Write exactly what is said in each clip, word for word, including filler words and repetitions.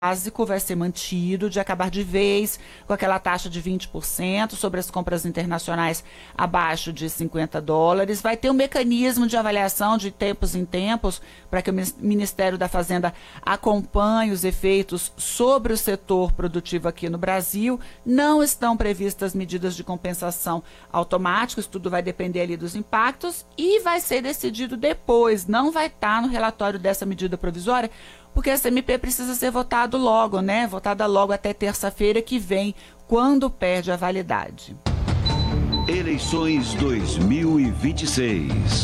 básico vai ser mantido, de acabar de vez com aquela taxa de vinte por cento sobre as compras internacionais abaixo de cinquenta dólares. Vai ter um mecanismo de avaliação de tempos em tempos para que o Ministério da Fazenda acompanhe os efeitos sobre o setor produtivo aqui no Brasil. Não estão previstas medidas de compensação automáticas, tudo vai depender ali dos impactos e vai ser decidido depois, não vai estar no relatório dessa medida provisória, porque essa M P precisa ser votado logo, né? Votada logo até terça-feira que vem, quando perde a validade. Eleições dois mil e vinte e seis.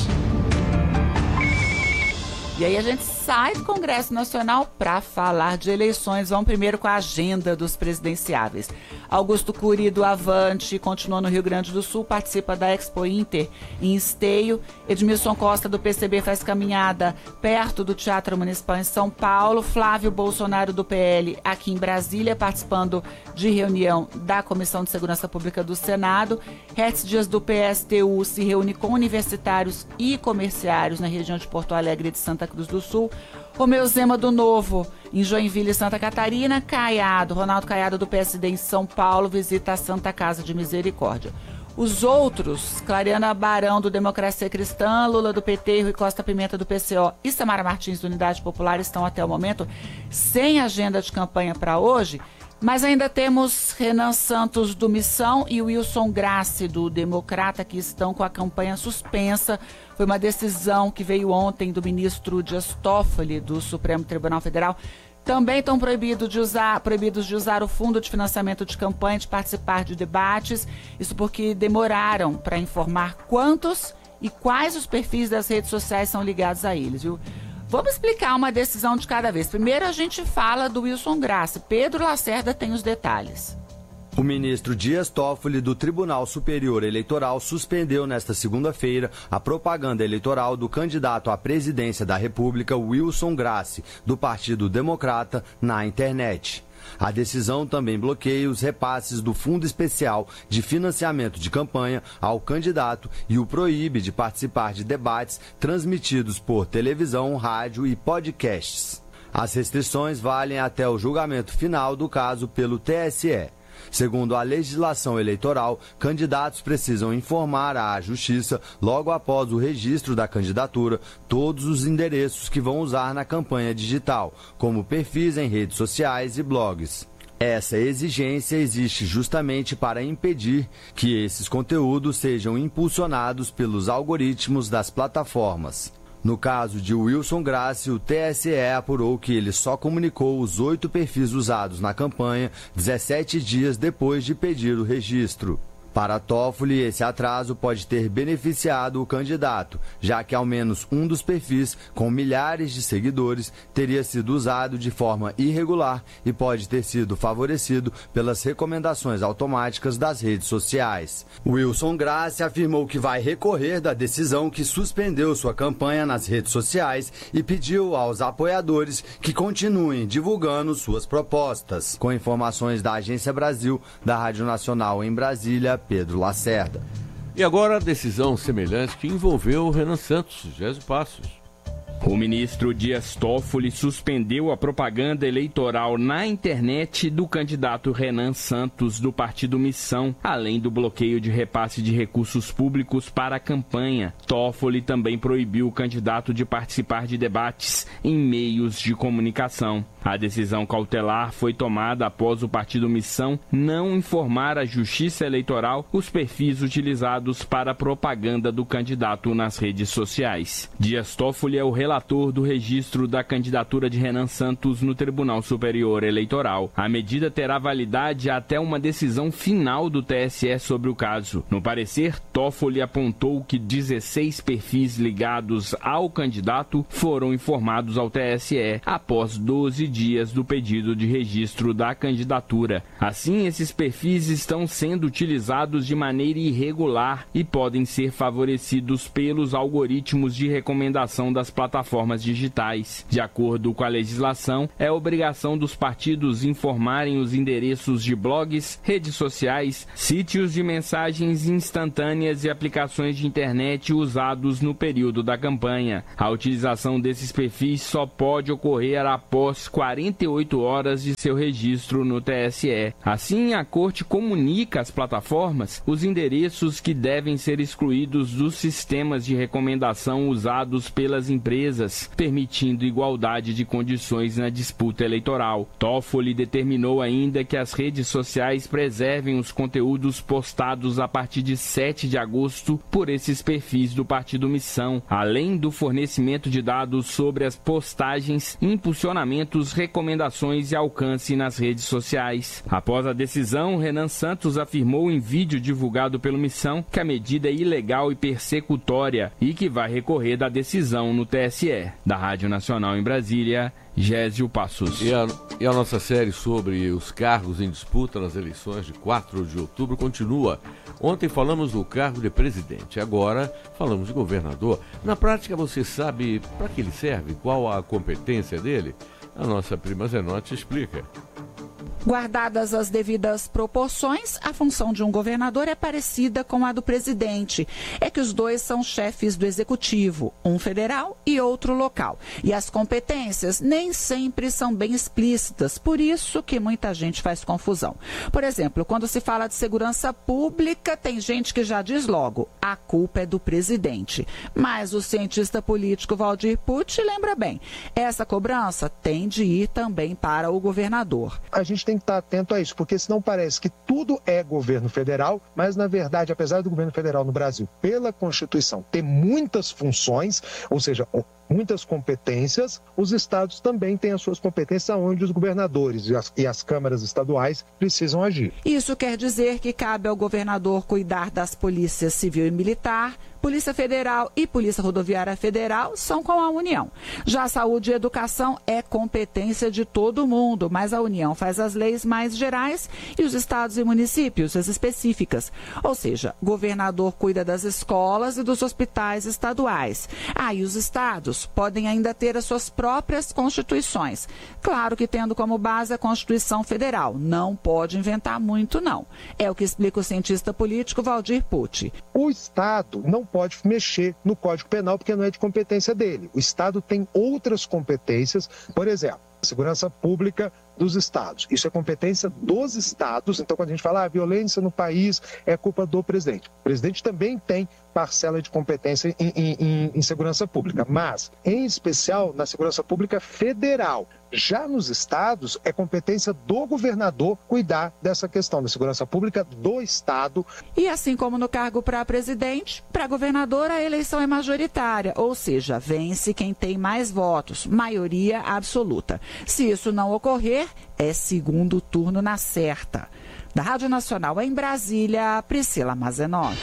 E aí a gente sai do Congresso Nacional para falar de eleições. Vamos primeiro com a agenda dos presidenciáveis. Augusto Cury, do Avante, continua no Rio Grande do Sul, participa da Expo Inter em Esteio. Edmilson Costa, do P C B, faz caminhada perto do Teatro Municipal em São Paulo. Flávio Bolsonaro, do P L, aqui em Brasília, participando de reunião da Comissão de Segurança Pública do Senado. Hertz Dias, do P S T U, se reúne com universitários e comerciários na região de Porto Alegre e de Santa Cruz do Sul. Romeu Zema, do Novo, em Joinville, Santa Catarina. Caiado, Ronaldo Caiado, do P S D, em São Paulo, visita a Santa Casa de Misericórdia. Os outros, Clariana Barão, do Democracia Cristã, Lula, do P T, Rui Costa Pimenta, do P C O e Samara Martins, do Unidade Popular, estão até o momento sem agenda de campanha para hoje. Mas ainda temos Renan Santos, do Missão, e Wilson Grassi, do Democrata, que estão com a campanha suspensa. Foi uma decisão que veio ontem do ministro Dias Toffoli, do Supremo Tribunal Federal. Também estão proibidos de usar, proibidos de usar o fundo de financiamento de campanha, de participar de debates. Isso porque demoraram para informar quantos e quais os perfis das redes sociais são ligados a eles, viu? Vamos explicar uma decisão de cada vez. Primeiro a gente fala do Wilson Grassi. Pedro Lacerda tem os detalhes. O ministro Dias Toffoli, do Tribunal Superior Eleitoral, suspendeu nesta segunda-feira a propaganda eleitoral do candidato à presidência da República, Wilson Grassi, do Partido Democrata, na internet. A decisão também bloqueia os repasses do Fundo Especial de Financiamento de Campanha ao candidato e o proíbe de participar de debates transmitidos por televisão, rádio e podcasts. As restrições valem até o julgamento final do caso pelo T S E. Segundo a legislação eleitoral, candidatos precisam informar à Justiça, logo após o registro da candidatura, todos os endereços que vão usar na campanha digital, como perfis em redes sociais e blogs. Essa exigência existe justamente para impedir que esses conteúdos sejam impulsionados pelos algoritmos das plataformas. No caso de Wilson Grassi, o T S E apurou que ele só comunicou os oito perfis usados na campanha dezessete dias depois de pedir o registro. Para Toffoli, esse atraso pode ter beneficiado o candidato, já que ao menos um dos perfis, com milhares de seguidores, teria sido usado de forma irregular e pode ter sido favorecido pelas recomendações automáticas das redes sociais. Wilson Grassi afirmou que vai recorrer da decisão que suspendeu sua campanha nas redes sociais e pediu aos apoiadores que continuem divulgando suas propostas. Com informações da Agência Brasil, da Rádio Nacional em Brasília, Pedro Lacerda. E agora a decisão semelhante que envolveu o Renan Santos, Gésio Passos. O ministro Dias Toffoli suspendeu a propaganda eleitoral na internet do candidato Renan Santos, do Partido Missão, além do bloqueio de repasse de recursos públicos para a campanha. Toffoli também proibiu o candidato de participar de debates em meios de comunicação. A decisão cautelar foi tomada após o Partido Missão não informar à Justiça Eleitoral os perfis utilizados para a propaganda do candidato nas redes sociais. Dias Toffoli é o relator do registro da candidatura de Renan Santos no Tribunal Superior Eleitoral. A medida terá validade até uma decisão final do T S E sobre o caso. No parecer, Toffoli apontou que dezesseis perfis ligados ao candidato foram informados ao T S E após doze dias do pedido de registro da candidatura. Assim, esses perfis estão sendo utilizados de maneira irregular e podem ser favorecidos pelos algoritmos de recomendação das plataformas plataformas digitais. De acordo com a legislação, é obrigação dos partidos informarem os endereços de blogs, redes sociais, sítios de mensagens instantâneas e aplicações de internet usados no período da campanha. A utilização desses perfis só pode ocorrer após quarenta e oito horas de seu registro no T S E. Assim, a Corte comunica às plataformas os endereços que devem ser excluídos dos sistemas de recomendação usados pelas empresas, permitindo igualdade de condições na disputa eleitoral. Toffoli determinou ainda que as redes sociais preservem os conteúdos postados a partir de sete de agosto por esses perfis do Partido Missão, além do fornecimento de dados sobre as postagens, impulsionamentos, recomendações e alcance nas redes sociais. Após a decisão, Renan Santos afirmou em vídeo divulgado pelo Missão que a medida é ilegal e persecutória e que vai recorrer da decisão no T S E. Da Rádio Nacional em Brasília, Gésio Passos. E a, e a nossa série sobre os cargos em disputa nas eleições de quatro de outubro continua. Ontem falamos do cargo de presidente, agora falamos de governador. Na prática, você sabe para que ele serve? Qual a competência dele? A nossa prima Zenotti explica. Guardadas as devidas proporções, a função de um governador é parecida com a do presidente. É que os dois são chefes do executivo, um federal e outro local. E as competências nem sempre são bem explícitas, por isso que muita gente faz confusão. Por exemplo, quando se fala de segurança pública, tem gente que já diz logo, a culpa é do presidente. Mas o cientista político Valdir Pucci lembra bem, essa cobrança tem de ir também para o governador. A gente tem que estar atento a isso, porque senão parece que tudo é governo federal, mas na verdade, apesar do governo federal no Brasil, pela Constituição, ter muitas funções, ou seja, muitas competências, os estados também têm as suas competências, onde os governadores e as, e as câmaras estaduais precisam agir. Isso quer dizer que cabe ao governador cuidar das polícias civil e militar, Polícia Federal e Polícia Rodoviária Federal são com a União. Já a saúde e educação é competência de todo mundo, mas a União faz as leis mais gerais e os estados e municípios as específicas. Ou seja, o governador cuida das escolas e dos hospitais estaduais. Ah, e os estados podem ainda ter as suas próprias constituições. Claro que tendo como base a Constituição Federal. Não pode inventar muito, não. É o que explica o cientista político Valdir Pucci. O estado não pode mexer no Código Penal porque não é de competência dele. O estado tem outras competências, por exemplo, segurança pública dos estados. Isso é competência dos estados. Então, quando a gente fala ah, violência no país é culpa do presidente. O presidente também tem parcela de competência em, em, em segurança pública, mas, em especial, na segurança pública federal. Já nos estados, é competência do governador cuidar dessa questão da segurança pública do estado. E assim como no cargo para presidente, para governador a eleição é majoritária, ou seja, vence quem tem mais votos, maioria absoluta. Se isso não ocorrer, é segundo turno na certa. Da Rádio Nacional em Brasília, Priscila Mazenotti.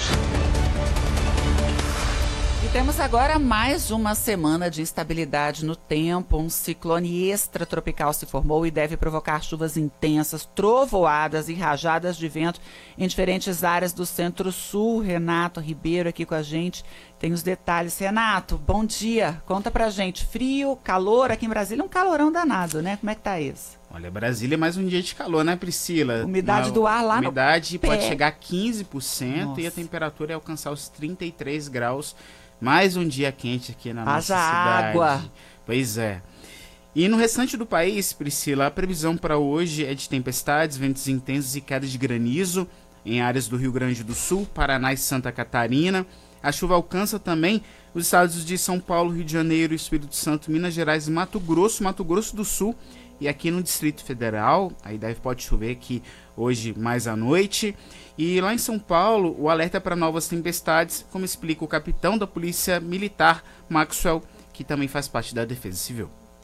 E temos agora mais uma semana de instabilidade no tempo. Um ciclone extratropical se formou e deve provocar chuvas intensas, trovoadas e rajadas de vento em diferentes áreas do Centro-Sul. Renato Ribeiro aqui com a gente tem os detalhes. Renato, bom dia. Conta pra gente. Frio, calor, aqui em Brasília um calorão danado, né? Como é que tá isso? Olha, Brasília é mais um dia de calor, né, Priscila? Umidade do ar lá no umidade pé. pode chegar a quinze por cento. Nossa. E a temperatura é alcançar os trinta e três graus. Mais um dia quente aqui na nossa Haja cidade. Água. Pois é. E no restante do país, Priscila, a previsão para hoje é de tempestades, ventos intensos e quedas de granizo em áreas do Rio Grande do Sul, Paraná e Santa Catarina. A chuva alcança também os estados de São Paulo, Rio de Janeiro, Espírito Santo, Minas Gerais, Mato Grosso, Mato Grosso do Sul e aqui no Distrito Federal. Aí deve pode chover aqui hoje mais à noite. E lá em São Paulo, o alerta é para novas tempestades, como explica o capitão da Polícia Militar, Maxwell, que também faz parte da Defesa Civil.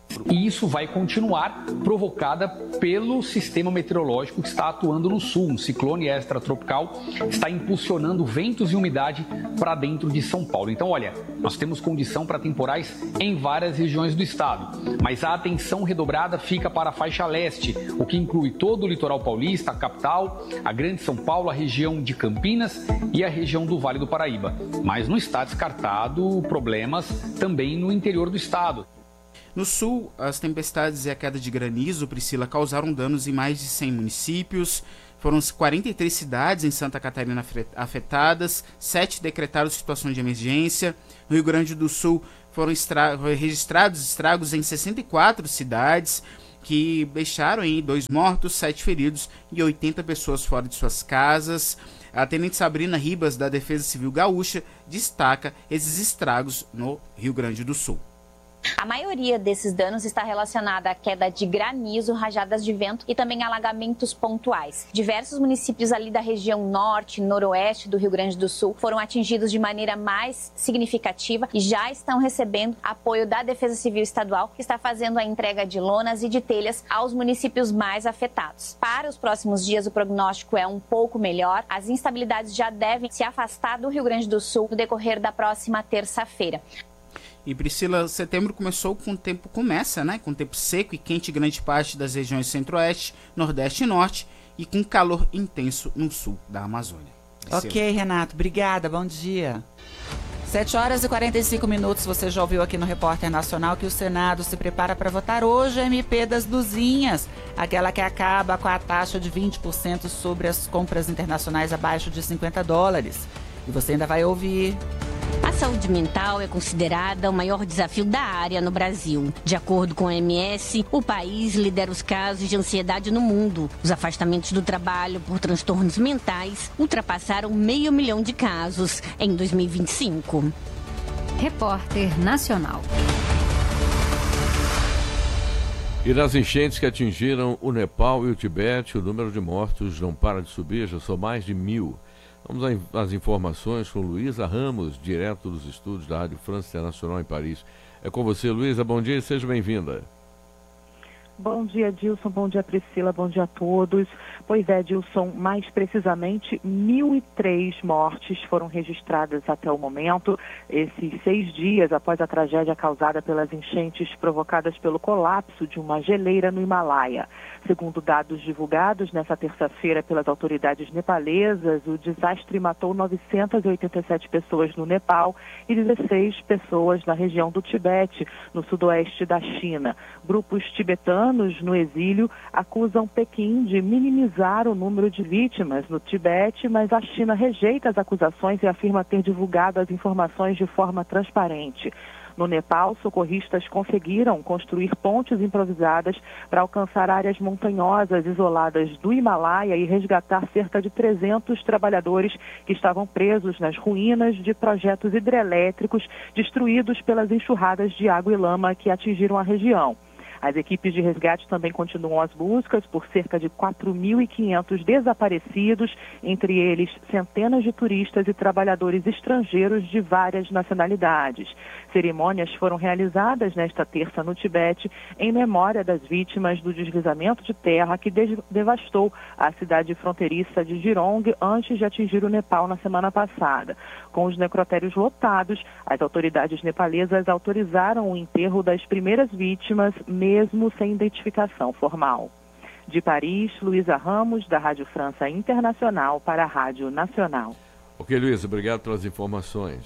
E isso vai continuar, provocada pelo sistema meteorológico que está atuando no sul. Um ciclone extratropical está impulsionando ventos e umidade para dentro de São Paulo. Então, olha, nós temos condição para temporais em várias regiões do estado, mas a atenção redobrada fica para a faixa leste, o que inclui todo o litoral paulista, a capital, a Grande São Paulo, a região de Campinas e a região do Vale do Paraíba. Mas não está descartado problemas também no interior do estado. No sul, as tempestades e a queda de granizo, Priscila, causaram danos em mais de cem municípios. Foram quarenta e três cidades em Santa Catarina afetadas, sete decretaram situação de emergência. No Rio Grande do Sul foram estra- registrados estragos em sessenta e quatro cidades, que deixaram aí dois mortos, sete feridos e oitenta pessoas fora de suas casas. A tenente Sabrina Ribas, da Defesa Civil Gaúcha, destaca esses estragos no Rio Grande do Sul. A maioria desses danos está relacionada à queda de granizo, rajadas de vento e também alagamentos pontuais. Diversos municípios ali da região norte e noroeste do Rio Grande do Sul foram atingidos de maneira mais significativa e já estão recebendo apoio da Defesa Civil Estadual, que está fazendo a entrega de lonas e de telhas aos municípios mais afetados. Para os próximos dias, o prognóstico é um pouco melhor. As instabilidades já devem se afastar do Rio Grande do Sul no decorrer da próxima terça-feira. E Priscila, setembro começou com o tempo, começa, né? Com tempo seco e quente em grande parte das regiões centro-oeste, nordeste e norte, e com calor intenso no sul da Amazônia. Priscila. Ok, Renato, obrigada, bom dia. sete horas e quarenta e cinco minutos, você já ouviu aqui no Repórter Nacional que o Senado se prepara para votar hoje a M P das luzinhas, aquela que acaba com a taxa de vinte por cento sobre as compras internacionais abaixo de cinquenta dólares. E você ainda vai ouvir... A saúde mental é considerada o maior desafio da área no Brasil. De acordo com a O M S, o país lidera os casos de ansiedade no mundo. Os afastamentos do trabalho por transtornos mentais ultrapassaram meio milhão de casos em dois mil e vinte e cinco. Repórter Nacional. E nas enchentes que atingiram o Nepal e o Tibete, o número de mortos não para de subir, já são mais de mil. Vamos às informações com Luísa Ramos, direto dos estúdios da Rádio França Internacional em Paris. É com você, Luísa. Bom dia e seja bem-vinda. Bom dia, Dilson. Bom dia, Priscila. Bom dia a todos. Pois é, Dilson, mais precisamente mil e três mortes foram registradas até o momento, esses seis dias após a tragédia causada pelas enchentes provocadas pelo colapso de uma geleira no Himalaia. Segundo dados divulgados nesta terça-feira pelas autoridades nepalesas, o desastre matou novecentas e oitenta e sete pessoas no Nepal e dezesseis pessoas na região do Tibete, no sudoeste da China. Grupos tibetanos no exílio acusam Pequim de minimizar o número de vítimas no Tibete, mas a China rejeita as acusações e afirma ter divulgado as informações de forma transparente. No Nepal, socorristas conseguiram construir pontes improvisadas para alcançar áreas montanhosas isoladas do Himalaia e resgatar cerca de trezentos trabalhadores que estavam presos nas ruínas de projetos hidrelétricos destruídos pelas enxurradas de água e lama que atingiram a região. As equipes de resgate também continuam as buscas por cerca de quatro mil e quinhentos desaparecidos, entre eles centenas de turistas e trabalhadores estrangeiros de várias nacionalidades. Cerimônias foram realizadas nesta terça no Tibete em memória das vítimas do deslizamento de terra que devastou a cidade fronteiriça de Jirong antes de atingir o Nepal na semana passada. Com os necrotérios lotados, as autoridades nepalesas autorizaram o enterro das primeiras vítimas, mesmo sem identificação formal. De Paris, Luísa Ramos, da Rádio França Internacional, para a Rádio Nacional. Ok, Luísa, obrigado pelas informações.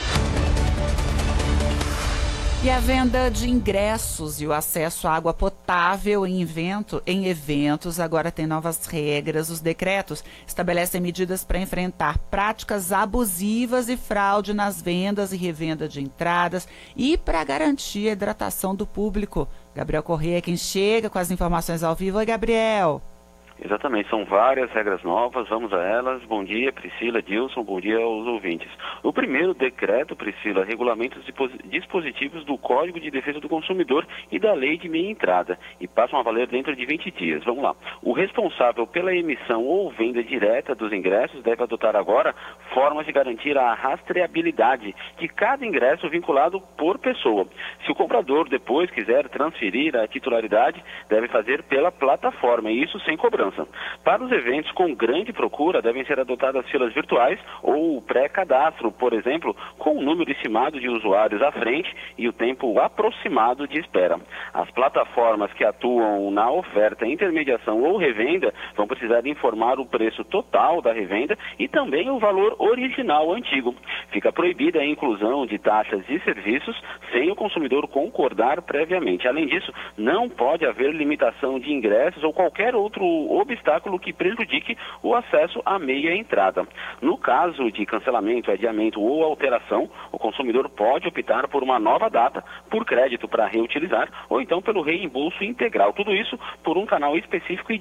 E a venda de ingressos e o acesso à água potável em, evento, em eventos agora tem novas regras. Os decretos estabelecem medidas para enfrentar práticas abusivas e fraude nas vendas e revenda de entradas e para garantir a hidratação do público. Gabriel Corrêa é quem chega com as informações ao vivo. Oi, Gabriel. Exatamente, são várias regras novas, vamos a elas. Bom dia, Priscila, Dilson, bom dia aos ouvintes. O primeiro decreto, Priscila, regulamenta os dispositivos do Código de Defesa do Consumidor e da Lei de Meia Entrada e passam a valer dentro de vinte dias. Vamos lá. O responsável pela emissão ou venda direta dos ingressos deve adotar agora formas de garantir a rastreabilidade de cada ingresso vinculado por pessoa. Se o comprador depois quiser transferir a titularidade, deve fazer pela plataforma, e isso sem cobrança. Para os eventos com grande procura, devem ser adotadas filas virtuais ou pré-cadastro, por exemplo, com o número estimado de usuários à frente e o tempo aproximado de espera. As plataformas que atuam na oferta, intermediação ou revenda vão precisar informar o preço total da revenda e também o valor original antigo. Fica proibida a inclusão de taxas e serviços sem o consumidor concordar previamente. Além disso, não pode haver limitação de ingressos ou qualquer outro obstáculo que prejudique o acesso à meia entrada. No caso de cancelamento, adiamento ou alteração, o consumidor pode optar por uma nova data, por crédito para reutilizar ou então pelo reembolso integral. Tudo isso por um canal específico e